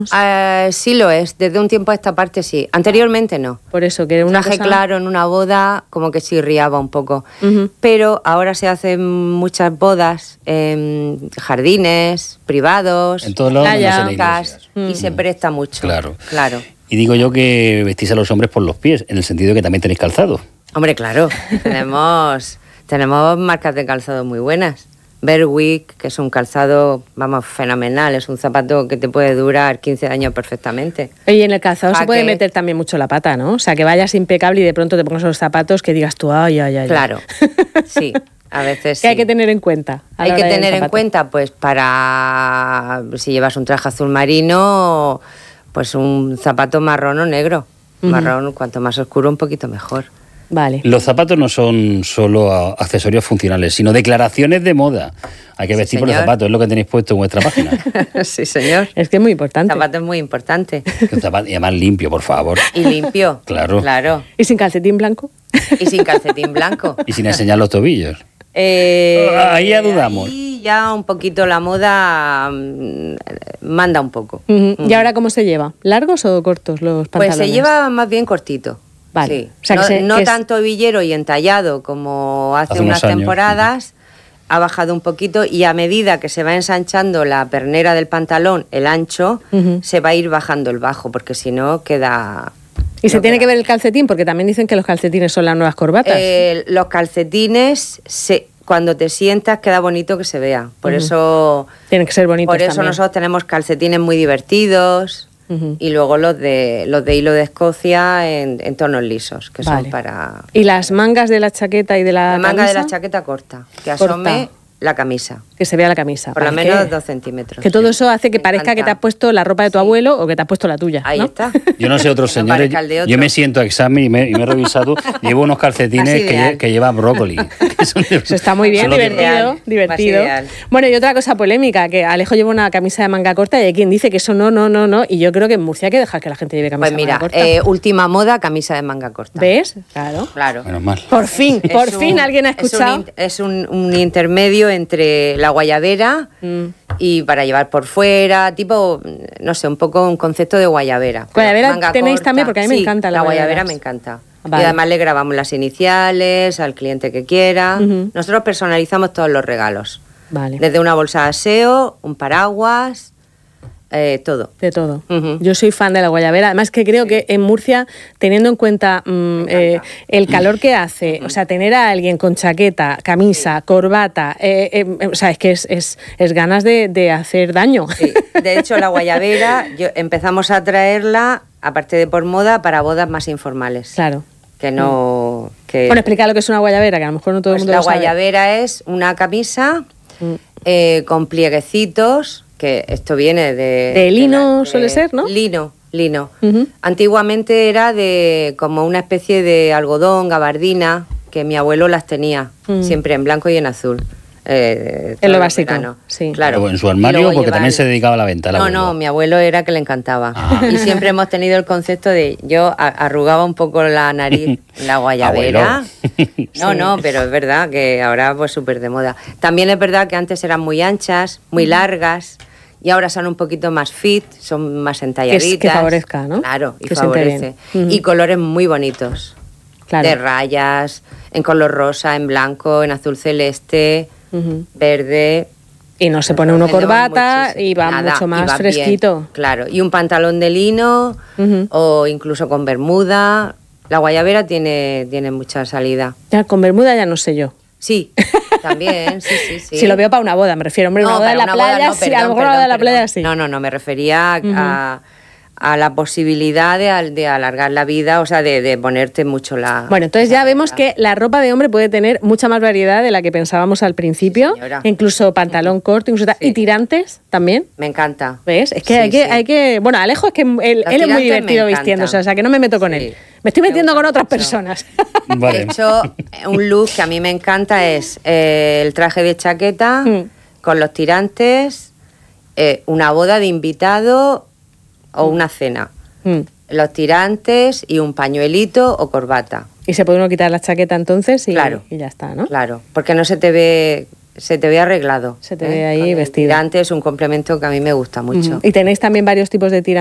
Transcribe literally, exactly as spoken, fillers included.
Uh, sí lo es, desde un tiempo a esta parte sí. Anteriormente no. Por eso, que un una traje cosa... claro en una boda como que chirriaba un poco. Uh-huh. Pero ahora se hacen muchas bodas en jardines, privados, en todos lados, menos en iglesias. Y uh-huh. se presta mucho. Claro. claro. Y digo yo que vestís a los hombres por los pies, en el sentido de que también tenéis calzado. Hombre, claro. tenemos, tenemos marcas de calzado muy buenas. Berwick, que es un calzado, vamos, fenomenal, es un zapato que te puede durar quince años perfectamente. Y en el calzado ¿A se puede qué? meter también mucho la pata, ¿no? O sea, que vayas impecable y de pronto te pongas los zapatos que digas tú, ay, ay, ay. Claro, sí, a veces sí. ¿Qué hay que tener en cuenta? Hay que tener en cuenta, pues, para, si llevas un traje azul marino, pues un zapato marrón o negro. Uh-huh. Marrón, cuanto más oscuro, un poquito mejor. Vale. Los zapatos no son solo accesorios funcionales, sino declaraciones de moda. Hay que vestir sí, por los zapatos, es lo que tenéis puesto en vuestra página. Sí, señor. Es que es muy importante. El zapato es muy importante. Un zapato, y además limpio, por favor. Y limpio. Claro. Claro. ¿Y sin calcetín blanco? Y sin calcetín blanco. Y sin enseñar los tobillos. Eh, ahí ya dudamos. Ahí ya un poquito la moda mmm, manda un poco. Uh-huh. ¿Y ahora cómo se lleva? ¿Largos o cortos los pantalones? Pues se lleva más bien cortito. Vale. Sí. O sea, no que se, no que tanto es... villero y entallado como hace, hace unas años. temporadas, ha bajado un poquito y a medida que se va ensanchando la pernera del pantalón, el ancho, uh-huh. se va a ir bajando el bajo, porque si no queda... ¿Y se no tiene queda. que ver el calcetín? Porque también dicen que los calcetines son las nuevas corbatas. Eh, los calcetines, se, cuando te sientas, queda bonito que se vea. Por uh-huh. eso... Tienen que ser bonitos Por eso también. nosotros tenemos calcetines muy divertidos... Uh-huh. Y luego los de los de hilo de Escocia en, en tonos lisos, que vale. son para... ¿Y las mangas de la chaqueta y de la, la manga camisa? de la chaqueta corta, que asome corta. La camisa. Que se vea la camisa. Por lo vale, menos que, dos centímetros. Que todo eso hace que me parezca encanta. que te has puesto la ropa de tu sí. abuelo o que te has puesto la tuya. Ahí ¿no? está. Yo no sé, otros no señores, yo, yo me siento a examen y me, y me he revisado, llevo unos calcetines que, que llevan brócoli. Que eso está muy bien, divertido. divertido. Bueno, y otra cosa polémica, que Alejo lleva una camisa de manga corta y hay quien dice que eso no, no, no, no. Y yo creo que en Murcia hay que dejar que la gente lleve camisa pues mira, de manga corta. Eh, última moda, camisa de manga corta. ¿Ves? Claro. Claro. Menos mal. Por fin, por es fin un, alguien ha escuchado. Es un, es un, un intermedio entre la guayabera mm. y para llevar por fuera, tipo, no sé, un poco un concepto de guayabera. ¿Guayabera tenéis corta. también? Porque a mí sí, me encanta la, la guayabera. guayabera me encanta. Vale. Y además le grabamos las iniciales al cliente que quiera. Uh-huh. Nosotros personalizamos todos los regalos. Vale. Desde una bolsa de aseo, un paraguas, eh, todo. De todo. Uh-huh. Yo soy fan de la guayabera. Además que creo sí. que en Murcia, teniendo en cuenta mmm, eh, el calor que hace, uh-huh. o sea, tener a alguien con chaqueta, camisa, sí. corbata, eh, eh, o sea, es que es, es, es ganas de, de hacer daño. Sí. De hecho, la guayabera yo, empezamos a traerla, aparte de por moda, para bodas más informales. Claro. Que no... Que... Bueno, explica lo que es una guayabera, que a lo mejor no todo pues el mundo la lo sabe. La guayabera es una camisa mm. eh, con plieguecitos, que esto viene de... De lino de la, de, suele ser, ¿no? Lino, lino. Uh-huh. Antiguamente era de como una especie de algodón, gabardina, que mi abuelo las tenía, uh-huh. siempre en blanco y en azul. Eh, en lo básico, sí. Claro. Pero en su armario, porque llevar... también se dedicaba a la venta. No, no, mi abuelo era que le encantaba. Ah. Y siempre hemos tenido el concepto de, yo arrugaba un poco la nariz, la guayabera. No, sí. no, pero es verdad que ahora pues súper de moda. También es verdad que antes eran muy anchas, muy largas, y ahora son un poquito más fit, son más entalladitas. Que, es, que favorezca, ¿no? Claro, y que favorece. Uh-huh. Y colores muy bonitos. Claro. De rayas, en color rosa, en blanco, en azul celeste... Uh-huh. verde. Y no se pone uno corbata y va nada, mucho más fresquito. Bien, claro, y un pantalón de lino uh-huh. o incluso con bermuda. La guayabera tiene, tiene mucha salida. Ya, con bermuda ya no sé yo. Sí, también, sí, sí, sí. Si lo veo para una boda, me refiero. Hombre, una no, boda de la playa, boda, no, sí, perdón, a lo mejor perdón, una boda de la perdón. playa sí. No, no, no, me refería uh-huh. a... a la posibilidad de, de alargar la vida, o sea, de, de ponerte mucho la... Bueno, entonces ya vemos que la ropa de hombre puede tener mucha más variedad de la que pensábamos al principio, sí, incluso pantalón uh-huh. corto, incluso sí. y tirantes también. Me encanta. ¿Ves? Es que, sí, hay, que sí. hay que... Bueno, Alejo es que él, él es muy divertido vistiéndose, o sea, que no me meto con sí. él. Me estoy metiendo me con otras mucho. personas. Vale. De hecho, un look que a mí me encanta es eh, el traje de chaqueta mm. con los tirantes, eh, una boda de invitado o una cena. Mm. Los tirantes y un pañuelito o corbata. Y se puede uno quitar la chaqueta entonces y, claro, y ya está, ¿no? Claro, porque no se te ve se te ve arreglado. Se te ¿eh? ve ahí Con vestido. El tirante es un complemento que a mí me gusta mucho. Uh-huh. Y tenéis también varios tipos de tirantes.